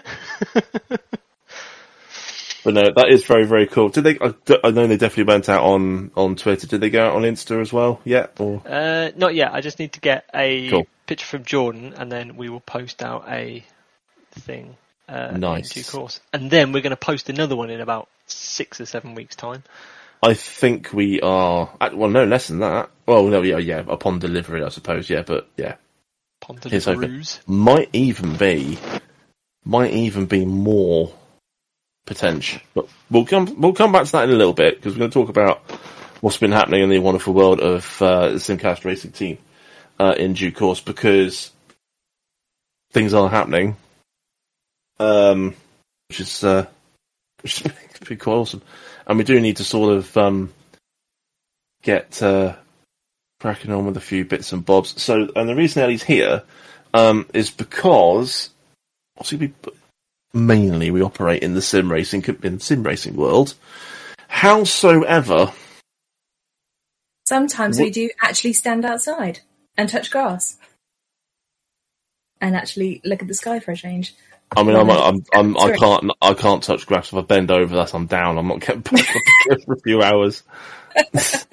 But no, that is very, very cool. Did they, I, I know they definitely went out on, on Twitter. Did they go out on Insta as well yet? Or? Uh, not yet. I just need to get a Cool. picture from Jordan, and then we will post out a thing uh, Nice. in due course. And then we're going to post another one in about six or seven weeks' time. I think we are, well, no, less than that. Well, no, yeah, yeah, upon delivery, I suppose, yeah, but yeah. Ponton Here's hoping. Cruise. Might even be, might even be more potential. But we'll come, we'll come back to that in a little bit, because we're going to talk about what's been happening in the wonderful world of uh, the Simcast Racing Team uh, in due course, because things are happening, um, which is, uh, which is pretty quite awesome. And we do need to sort of um, get uh, cracking on with a few bits and bobs. So, and the reason Ellie's here um, is because obviously we mainly we operate in the sim racing in the sim racing world. Howsoever, Sometimes What- we do actually stand outside and touch grass. And actually look at the sky for a change. I mean, I'm, I'm, I'm, I can't, I can't touch grass. If I bend over, that's I'm down. I'm not getting back up again for a few hours. But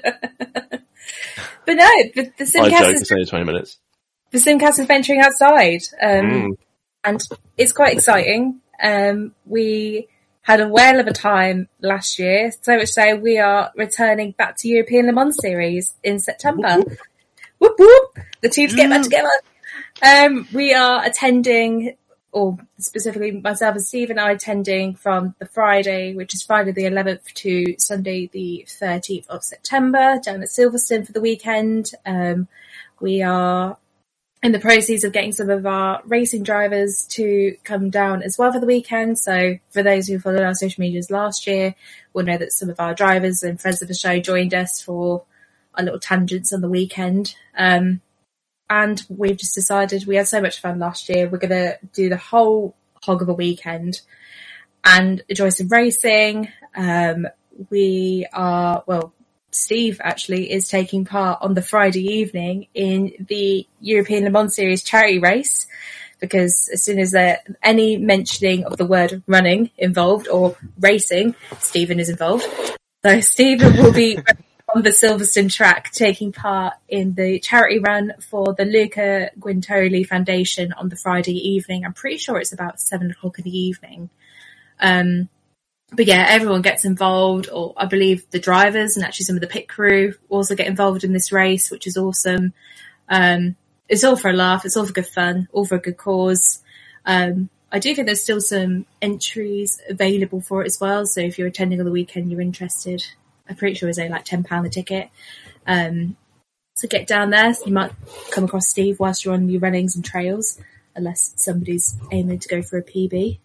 no, the, the I Simcast joke. is, It's only twenty minutes. the Simcast is venturing outside. Um, Mm. And it's quite exciting. Um, we had a whale of a time last year, so much so we are returning back to European Le Mans Series in September. Whoop, Whoop whoop! The teams get back together. Um, we are attending, or specifically myself and Steve and I attending from the Friday, which is Friday the eleventh to Sunday the thirteenth of September down at Silverstone for the weekend. Um, we are in the process of getting some of our racing drivers to come down as well for the weekend. So for those who followed our social medias last year, will know that some of our drivers and friends of the show joined us for our little tangents on the weekend. Um, and we've just decided we had so much fun last year. We're going to do the whole hog of a weekend and enjoy some racing. Um, we are, well, Steve actually is taking part on the Friday evening in the European Le Mans Series charity race, because as soon as there's any mentioning of the word running involved or racing, Stephen is involved. So Stephen will be on the Silverstone track taking part in the charity run for the Luca Guintoli Foundation on the Friday evening. I'm pretty sure it's about seven o'clock in the evening. Um, But yeah, everyone gets involved, or I believe the drivers and actually some of the pit crew also get involved in this race, which is awesome. Um, it's all for a laugh. It's all for good fun, all for a good cause. Um, I do think there's still some entries available for it as well. So if you're attending on the weekend, you're interested, I'm pretty sure it's only like ten pounds a ticket. Um, so get down there. You might come across Steve whilst you're on your runnings and trails, unless somebody's aiming to go for a P B.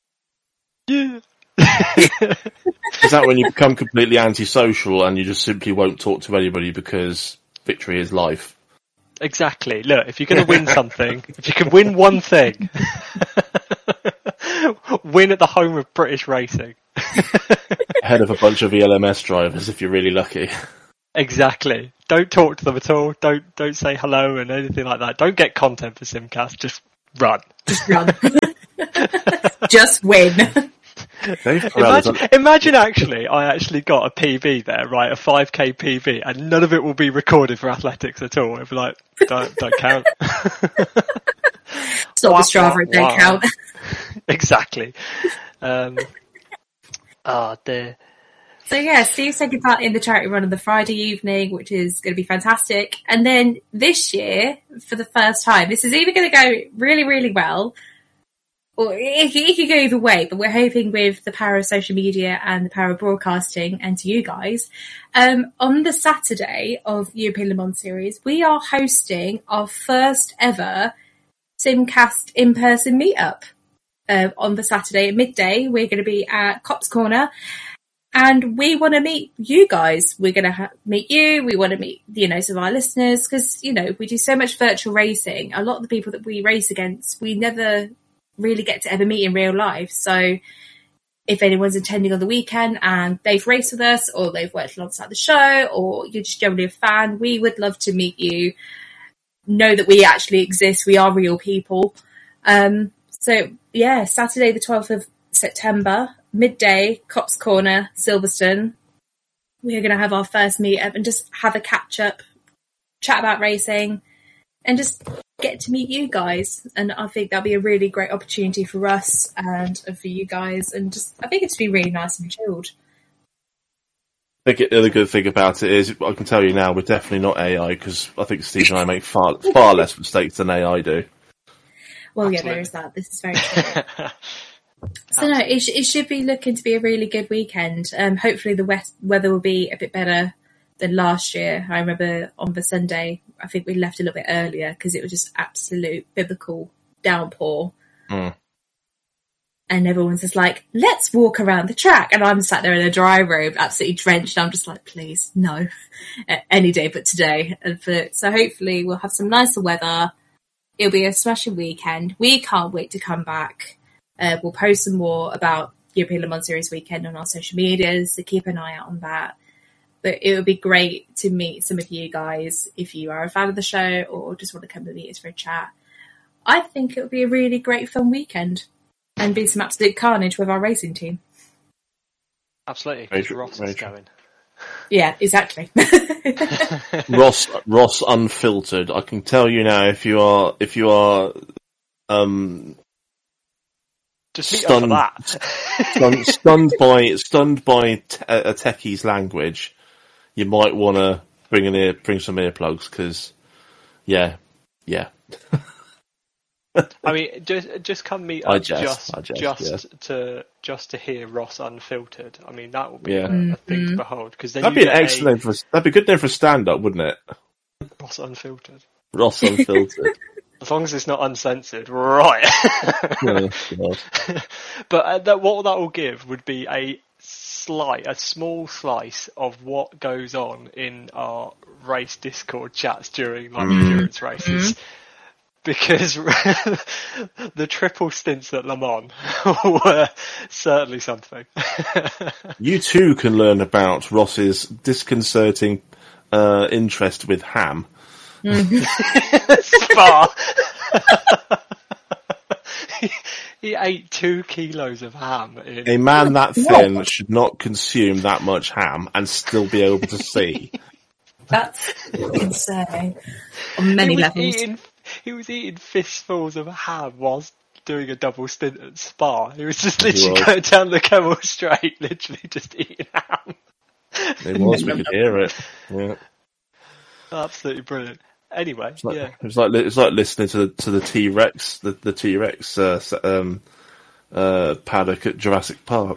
Yeah. Is that when you become completely antisocial and you just simply won't talk to anybody because victory is life? Exactly. Look, if you're going to win something, if you can win one thing, Win at the home of British racing. Ahead of a bunch of E L M S drivers, if you're really lucky. Exactly. Don't talk to them at all. Don't don't say hello and anything like that. Don't get content for Simcast. Just run. Just run. Just win. Imagine, imagine actually, I actually got a P B there, right? A five K P B, and none of it will be recorded for athletics at all. It'll be like, don't, don't count. It's not the Strava, it don't count. Exactly. Um, oh dear. So yeah, Steve's taking part in the charity run on the Friday evening, which is going to be fantastic. And then this year, for the first time, this is either going to go really, really well, or it, it could go either way, but we're hoping with the power of social media and the power of broadcasting and to you guys, um, on the Saturday of European Le Mans Series, we are hosting our first ever Simcast in-person meetup. Uh, on the Saturday at midday, we're going to be at Cops Corner, and we want to meet you guys. We're going to ha- meet you. We want to meet, you know, some of our listeners, because, you know, we do so much virtual racing. A lot of the people that we race against, we never really get to ever meet in real life. So if anyone's attending on the weekend and they've raced with us, or they've worked alongside the show, or you're just generally a fan, we would love to meet you. Know that we actually exist. We are real people. Um, so yeah, Saturday the twelfth of September, midday, Cops Corner, Silverstone. We're going to have our first meet up and just have a catch up, chat about racing, and just get to meet you guys. And I think that'll be a really great opportunity for us and for you guys. And just, I think it's be really nice and chilled. I think the other good thing about it is, I can tell you now, we're definitely not A I, because I think Steve and I make far far less mistakes than A I do. Well, Absolutely. Yeah, there is that. This is very true. So no, it, sh- it should be looking to be a really good weekend. Um, hopefully the west- weather will be a bit better than last year. I remember on the Sunday, I think we left a little bit earlier because it was just absolute biblical downpour. Mm. And everyone's just like, let's walk around the track. And I'm sat there in a dry robe, absolutely drenched. I'm just like, please, no, any day but today. And for, so hopefully we'll have some nicer weather. It'll be a smashing weekend. We can't wait to come back. Uh, we'll post some more about European Le Mans Series weekend on our social medias, so keep an eye out on that. But it would be great to meet some of you guys if you are a fan of the show or just want to come and meet us for a chat. I think it would be a really great fun weekend and be some absolute carnage with our racing team. Absolutely, because Ross is going. Yeah, exactly. Ross, Ross unfiltered. I can tell you now, if you are, if you are, um, just stunned, that. stunned, stunned by, stunned by te- a techie's language, you might want to bring an ear, bring some earplugs, because, yeah, yeah. I mean, just just come meet I up jest, just I jest, just yes. to just to hear Ross unfiltered. I mean, that would be Yeah. a, a thing to behold. Because That'd be an excellent name for a, that'd be a good name for a stand-up, wouldn't it? Ross Unfiltered. Ross Unfiltered. As long as it's not uncensored, right? Oh, God. But uh, that, what that will give would be a slight, a small slice of what goes on in our race Discord chats during like Mm. endurance races. Mm. Because the triple stints at Le Mans were certainly something. You too can learn about Ross's disconcerting uh, interest with ham. Spa. he, he ate two kilos of ham. In... A man that thin should not consume that much ham and still be able to see. That's insane. On many he levels. Eating, he was eating fistfuls of ham whilst doing a double stint at Spa. He was just literally was. going down the Camel Straight, literally just eating ham. It was, we could hear it. Yeah. Absolutely brilliant. Anyway, it's like, yeah, it was like it's like listening to the to the T Rex, the the T Rex uh, um, uh, paddock at Jurassic Park.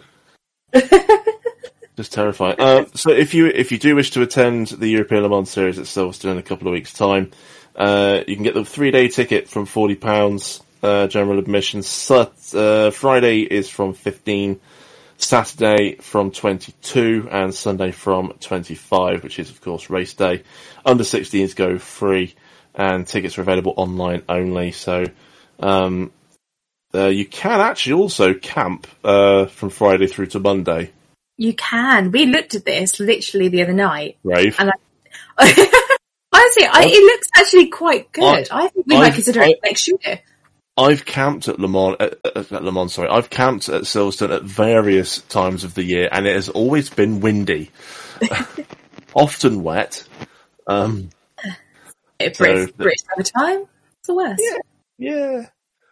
Just terrifying. Uh, so if you if you do wish to attend the European Le Mans Series at Silverstone in a couple of weeks' time, uh, you can get the three day ticket from forty pounds uh, general admission. So, uh, Friday is from fifteen. Saturday from twenty-two and Sunday from twenty-five, which is of course race day. Under sixteens go free and tickets are available online only. So, um, uh, you can actually also camp uh, from Friday through to Monday. You can. We looked at this literally the other night. Rave. And I, honestly, I, it looks actually quite good. I, I think we I've, might consider I, it next year. I've camped at Le Mans, at, at Le Mans, sorry. I've camped at Silverstone at various times of the year, and it has always been windy. Often wet. Um, it British, so, British summertime? It's the worst. Yeah. Yeah.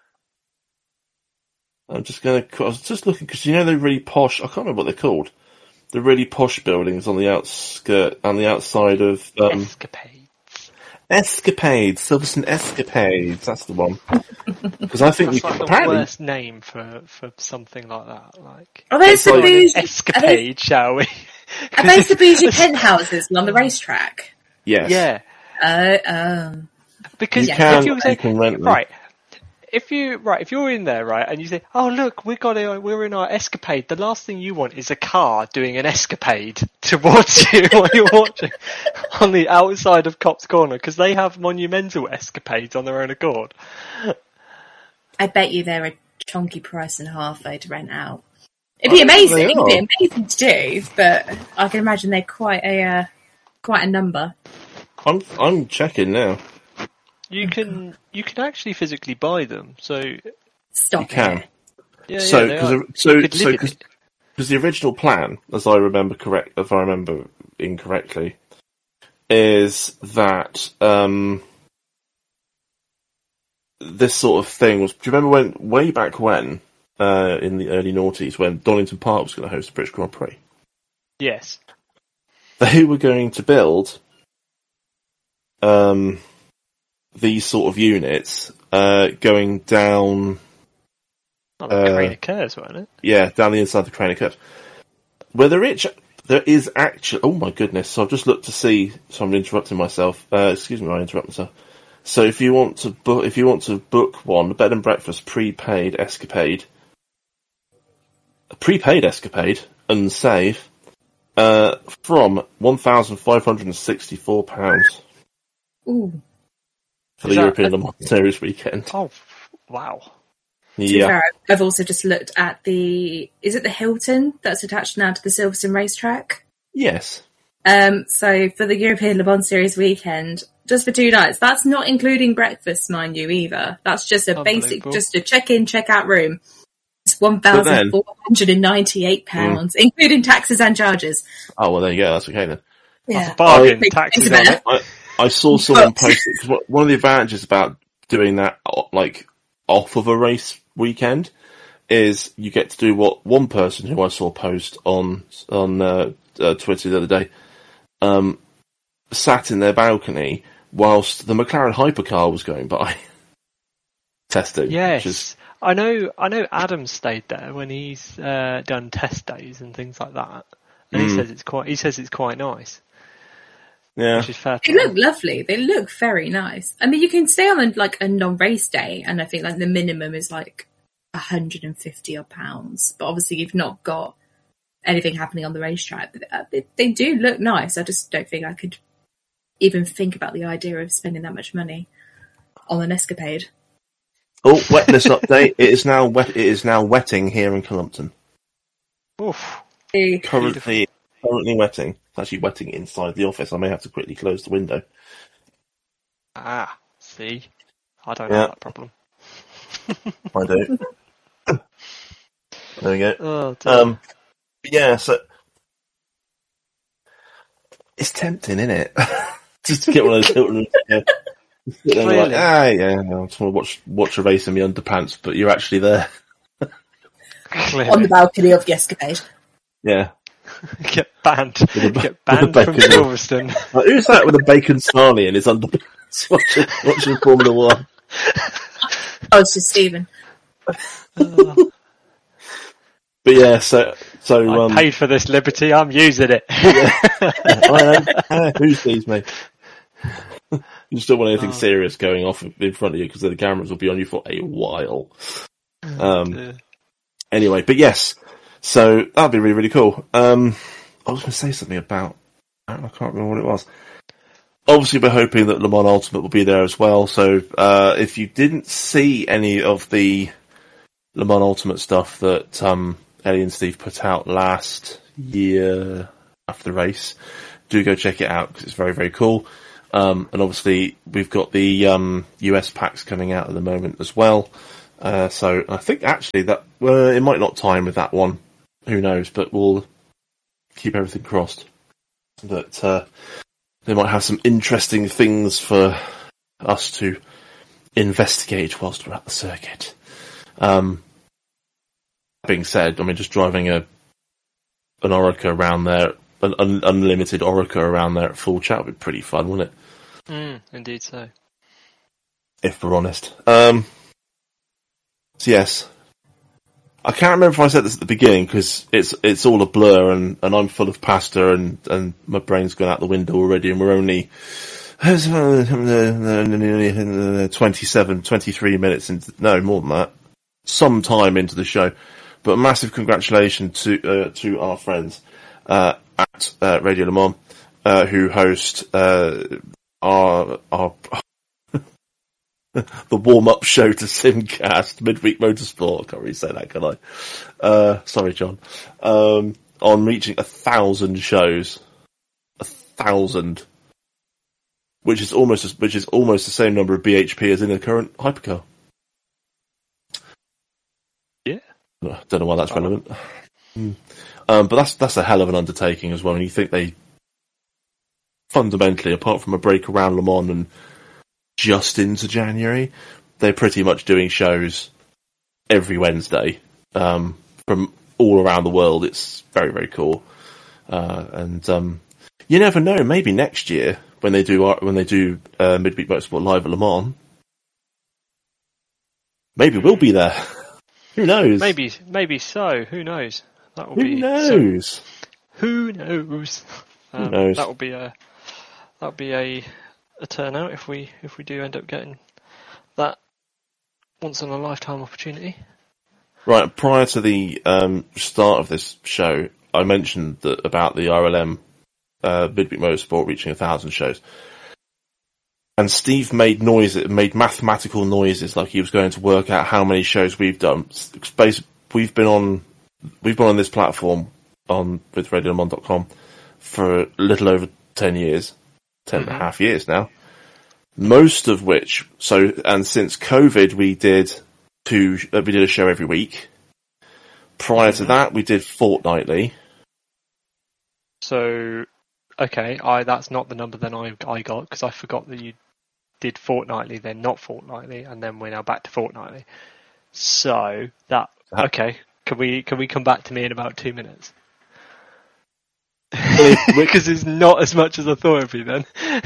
I'm just going to, I was just looking, because you know they're really posh, I can't remember what they're called. The really posh buildings on the outskirt, on the outside of, um, Escapades. Escapades, Silverstone Escapades, that's the one. Because I think that's you like can, the apparently, worst name for, for something like that. Like, are those the like bougie, escapade, they, shall we? Are those the bougie penthouses on the racetrack? Yes. Yeah. Uh, um, because you can, if you, say, you can rent them. Right. If you right, if you're in there, right, and you say, "Oh, look, we got a, we're in our escapade," the last thing you want is a car doing an escapade towards you while you're watching on the outside of Cops Corner, because they have monumental escapades on their own accord. I bet you they're a chunky price and a half though to rent out. It'd be amazing. It'd be amazing to do, but I can imagine they're quite a uh, quite a number. I'm I'm checking now. You can you can actually physically buy them, so stop. You can. It. Yeah, so yeah, because so so because the original plan, as I remember correct, if I remember incorrectly, is that um, this sort of thing was. Do you remember when way back when uh, in the early noughties when Donington Park was going to host the British Grand Prix? Yes, they were going to build. Um. These sort of units uh, going down. Oh, the uh, Crane of Curves, wasn't it? Yeah, down the inside of the Crane of Curves. Where there is, there is actually. Oh my goodness! So I've just looked to see. So I'm interrupting myself. Uh, excuse me, I interrupt myself. So if you want to book, if you want to book one, a bed and breakfast prepaid escapade, a prepaid escapade and save uh, from one thousand five hundred and sixty-four pounds. Ooh. For the European Le Mans Series weekend. Oh, wow. Yeah. Fair, I've also just looked at the, is it the Hilton that's attached now to the Silverstone racetrack? Yes. Um, so for the European Le Mans Series weekend, just for two nights, that's not including breakfast, mind you, either. That's just a basic, just a check-in, check-out room. It's one thousand four hundred ninety-eight pounds, mm. including taxes and charges. Oh, well, there you go. That's okay then. Yeah. That's a bargain. Taxes on it. I, I saw someone post it, because one of the advantages about doing that, like, off of a race weekend is you get to do what one person who I saw post on on uh, uh, Twitter the other day um, sat in their balcony whilst the McLaren hypercar was going by testing. Yes, is... I know. I know. Adam stayed there when he's uh, done test days and things like that, and mm. he says it's quite. He says it's quite nice. Yeah, which is fair. They look lovely. They look very nice. I mean, you can stay on like a non-race day, and I think like the minimum is like a hundred and fifty odd pounds. But obviously, you've not got anything happening on the racetrack. But they, they do look nice. I just don't think I could even think about the idea of spending that much money on an escapade. Oh, wetness update! It is now wet. It is now wetting here in Columpton. Oof. Currently, currently wetting. It's actually wetting inside the office. I may have to quickly close the window. Ah, see? I don't yeah. have that problem. I do. There we go. Oh, um, yeah, so it's tempting, isn't it? Just to get one of those children. Yeah. Sit there like, ah, yeah, I just want to watch watch a race in my underpants, but you're actually there. On the balcony of the escapade. Yeah. Get banned. Get banned from Silverstone. Like, who's that with a bacon sarnie in his underpants watching, watching Formula One? Oh, it's just Stephen. Uh, but yeah, so so I um, paid for this liberty. I'm using it. Yeah. I am. Who sees me? You just don't want anything oh. serious going off in front of you because the cameras will be on you for a while. Um. Oh, anyway, but yes. So that'd be really, really cool. Um, I was going to say something about, I can't remember what it was. Obviously, we're hoping that Le Mans Ultimate will be there as well. So uh, if you didn't see any of the Le Mans Ultimate stuff that um, Ellie and Steve put out last year after the race. Do go check it out because it's very, very cool. Um, and obviously we've got the um, U S packs coming out at the moment as well. Uh, so I think actually that well, it might not time with that one. Who knows? But we'll keep everything crossed that uh, they might have some interesting things for us to investigate whilst we're at the circuit. Um, that being said, I mean, just driving a an Orica around there, an un- unlimited Orica around there at full chat would be pretty fun, wouldn't it? Mm, indeed so. If we're honest. Um, so yes. I can't remember if I said this at the beginning because it's it's all a blur and, and I'm full of pasta and, and my brain's gone out the window already and we're only twenty-seven, twenty-three minutes into, no, more than that, some time into the show. But massive congratulations to uh, to our friends uh, at uh, Radio Le Mans uh, who host uh, our our the warm-up show to Simcast, Midweek Motorsport. I can't really say that, can I? Uh, sorry, John. Um, on reaching a thousand shows, a thousand, which is almost which is almost the same number of B H P as in a current hypercar. Yeah, I don't know why that's relevant. Mm. Um, but that's that's a hell of an undertaking as well. And you think they fundamentally, apart from a break around Le Mans and just into January, they're pretty much doing shows every Wednesday um, from all around the world. It's very, very cool, uh, and um, you never know. Maybe next year when they do when they do uh, Midweek Motorsport live at Le Mans, maybe we'll be there. Who knows? Maybe, maybe so. Who knows? That will Who be knows? So, who knows? Um, Who knows? That will be a that will be a. a turnout if we if we do end up getting that once in a lifetime opportunity. Right, prior to the um, start of this show, I mentioned that about the R L M uh, Midweek Motorsport reaching a thousand shows, and Steve made noises, made mathematical noises, like he was going to work out how many shows we've done. We've been on we've been on this platform on with radio le mans dot com for a little over ten years. Ten and a half years now, most of which. So, and since COVID, we did two. Uh, we did a show every week. Prior to that, we did fortnightly. So, okay, I that's not the number then I I got because I forgot that you did fortnightly, then not fortnightly, and then we're now back to fortnightly. So that okay. Can we can we come back to me in about two minutes? Because it's not as much as I thought it'd be then.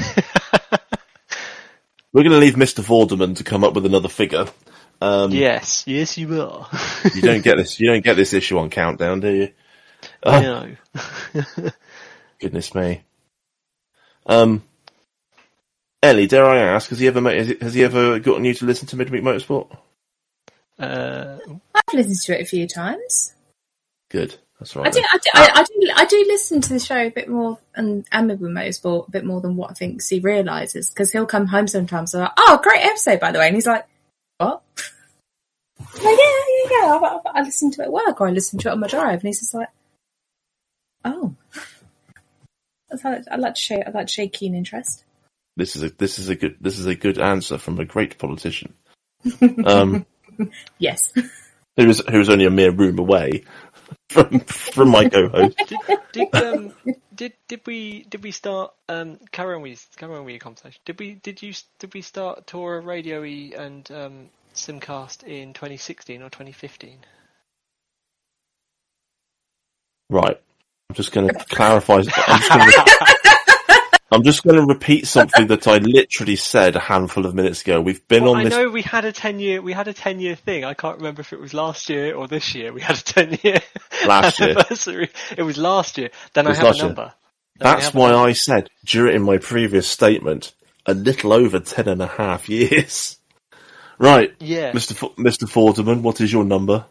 We're going to leave Mister Vorderman to come up with another figure. Um, yes, yes, you will. you don't get this. You don't get this issue on Countdown, do you? No. Oh, goodness me. Um, Ellie, dare I ask, has he ever has he, has he ever gotten you to listen to Midweek Motorsport? Uh, I've listened to it a few times. Good. That's right. I do, I do, I, I do, I do listen to the show a bit more, and and Midweek Motorsport a bit more than what I think he realises, because he'll come home sometimes and like, oh, great episode, by the way, and he's like, what? I'm like, yeah, yeah, yeah, I, I, I listen to it at work, or I listen to it on my drive, and he's just like, oh. That's how I'd like to show, I'd like to show keen interest. This is a this is a good this is a good answer from a great politician. Um, yes. Who was who was only a mere room away from from my co-host. Did did, um, did did we did we start um carry on with carry on with your conversation? Did we did you did we start Tour Radio E and um, Simcast in twenty sixteen or twenty fifteen? Right. I'm just going to clarify. I'm just going to. I'm just going to repeat something that I literally said a handful of minutes ago. We've been well, on I this. I know we had a ten year. We had a ten year thing. I can't remember if it was last year or this year. We had a ten year last anniversary. Year. It was last year. Then I have a number. That's why I said during my previous statement a little over ten and a half years. Right. Yeah. Mister F- Mister Vorderman, what is your number?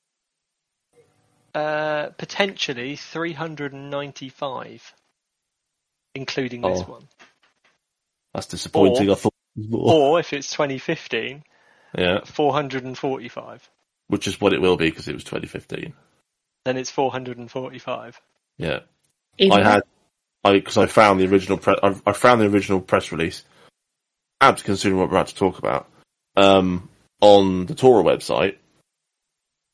Uh, potentially three hundred ninety-five. Including this oh, one. That's disappointing. Or, I thought. Or if it's twenty fifteen, yeah, four hundred forty-five. which is what it will be because it was twenty fifteen. Then it's four hundred forty-five. Yeah, Even I had, I because I found the original pre- I, I found the original press release. Apt considering what we're about to talk about, um, on the Torah website,